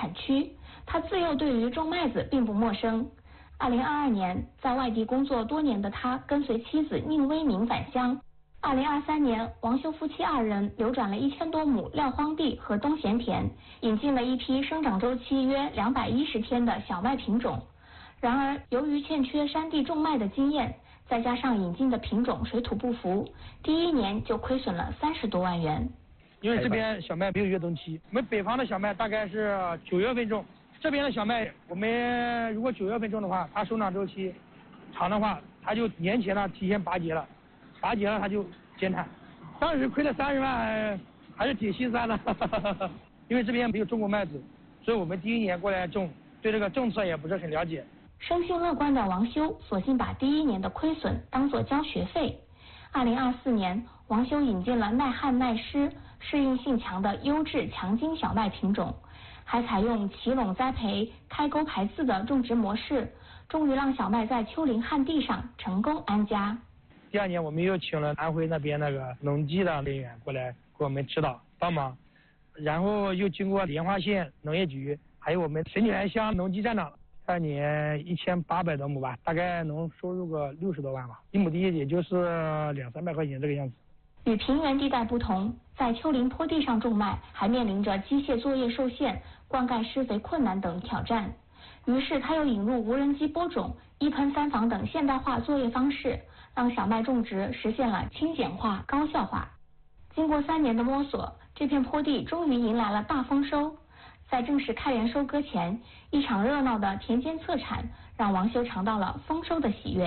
产区，他自幼对于种麦子并不陌生。2022年，在外地工作多年的他跟随妻子宁威明返乡。2023年，王修夫妻2人流转了1000多亩撂荒地和冬闲田，引进了一批生长周期约210天的小麦品种。然而，由于欠缺山地种麦的经验，再加上引进的品种水土不服，第1年就亏损了30多万元。 因为这边小麦没有越冬期，我们北方的小麦大概是9月份种，这边的小麦我们如果9月份种的话，它生长周期长的话，它就年前呢提前拔节了，拔节了它就减产。当时亏了30万，还是挺心酸的，因为这边没有种过麦子，所以我们第1年过来种，对这个政策也不是很了解。 生性乐观的王修索性把第1年的亏损当作交学费。2024年，王修引进了耐旱耐湿、适应性强的优质强筋小麦品种，还采用齐垄栽培、开沟排次的种植模式，终于让小麦在丘陵旱地上成功安家。 第2年，我们又请了安徽那边那个农技的人员过来给我们指导帮忙，然后又经过莲花县农业局，还有我们神泉乡农技站长。2年1800多亩吧，大概能收入个60多万吧，1亩地也就是200-300块钱这个样子。 与平原地带不同，在丘陵坡地上种麦还面临着机械作业受限、灌溉施肥困难等挑战。于是他又引入无人机播种、1盆3房等现代化作业方式，让小麦种植实现了轻简化、高效化。经过3年的摸索，这片坡地终于迎来了大丰收。在正式开园收割前，一场热闹的田间测产让王修尝到了丰收的喜悦。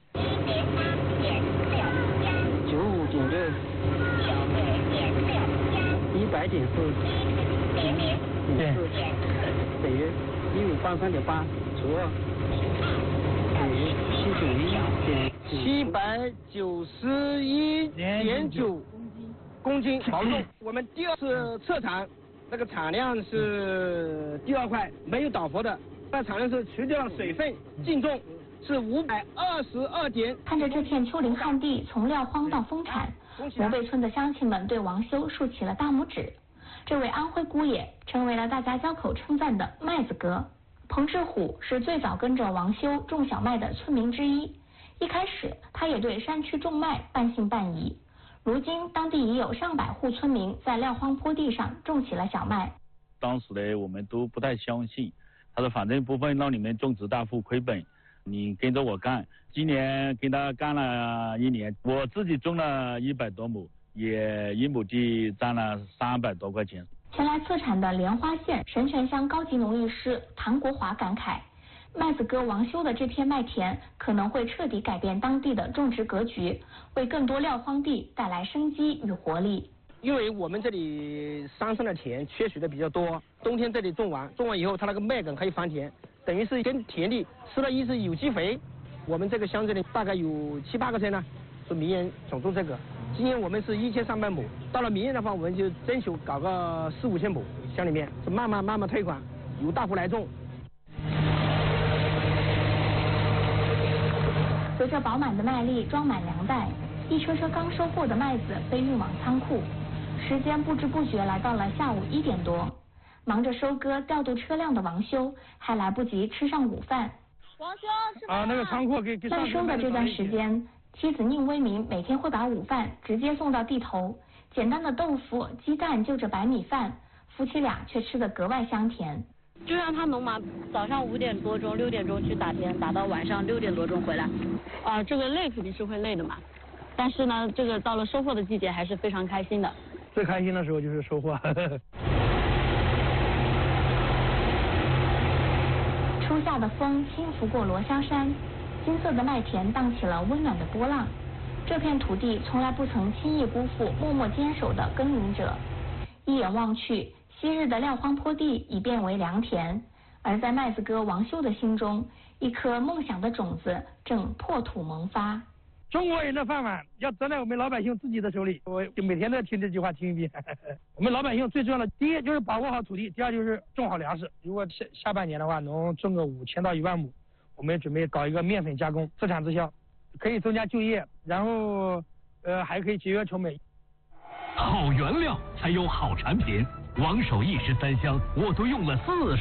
95.6，100.4，对，等于183.8，除2等于791.9公斤毛重。我们第2次测产。那个产量是第2块，没有倒伏的。那产量是除掉水分净重是522点。 看着这片丘陵旱地从撂荒到丰产，摩背村的乡亲们对王修竖起了大拇指。这位安徽姑爷成为了大家交口称赞的麦子哥。彭志虎是最早跟着王修种小麦的村民之一，一开始他也对山区种麦半信半疑。如今，当地已有上百户村民在撂荒坡地上种起了小麦。 当时呢，我们都不太相信，他说反正不会让你们种植大户亏本，你跟着我干。今年跟他干了1年，我自己种了100多亩，也1亩地赚了300多块钱。 前来测产的莲花县神泉乡高级农艺师唐国华感慨，麦子哥王修的这片麦田可能会彻底改变当地的种植格局，为更多撂荒地带来生机与活力。 因为我们这里山上的田缺水的比较多，冬天这里种完以后，它那个麦秆可以翻田，等于是跟田地施了一次有机肥。我们这个乡这里大概有7-8个村呢，是明年想种这个。今年我们是1300亩，到了明年的话，我们就争取搞个4-5千亩，乡里面是慢慢推广，由大户来种。 随着饱满的麦粒装满粮袋，一车车刚收获的麦子被运往仓库。时间不知不觉来到了下午1点多，忙着收割调度车辆的王修还来不及吃上午饭。 王修吃饭。 那个仓库给卖收的这段时间，妻子宁威明每天会把午饭直接送到地头，简单的豆腐、鸡蛋就着白米饭，夫妻俩却吃得格外香甜。 就让他农马早上5点多钟、6点钟去打田，打到晚上6点多钟回来。这个累肯定是会累的嘛，但是呢，这个到了收获的季节还是非常开心的。 最开心的时候就是收获。 初夏的风轻拂过罗香山，金色的麦田荡起了温暖的波浪。这片土地从来不曾轻易辜负默默坚守的耕耘者。一眼望去，昔日的撂荒坡地已变为良田，而在麦子哥王修的心中，一颗梦想的种子正破土萌发。 中国人的饭碗要攥在我们老百姓自己的手里，我每天都要听这句话听一遍。我们老百姓最重要的，第一就是把握好土地，第二就是种好粮食。如果下半年的话能种个5000到1万亩，我们准备搞一个面粉加工，自产自销，可以增加就业，然后还可以节约成本。 好原料才有好产品，王守一时3箱，我都用了40